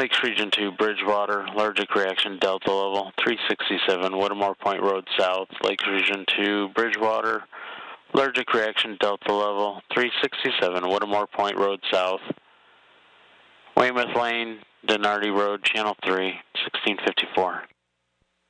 Lakes Region 2, Bridgewater, allergic reaction delta level 367, Whittemore Point Road South. Lakes Region 2, Bridgewater, allergic reaction delta level 367, Whittemore Point Road South. Weymouth Lane, Denardy Road, Channel 3, 1654.